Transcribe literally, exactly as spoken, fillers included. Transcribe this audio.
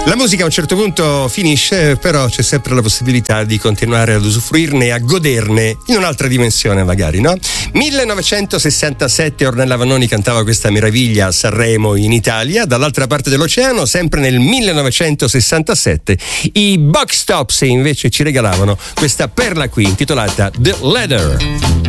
La musica a un certo punto finisce, però c'è sempre la possibilità di continuare ad usufruirne e a goderne in un'altra dimensione, magari, no? millenovecentosessantasette Ornella Vanoni cantava questa meraviglia a Sanremo in Italia. Dall'altra parte dell'oceano, sempre nel millenovecentosessantasette, i Box Tops invece ci regalavano questa perla qui intitolata The Leather.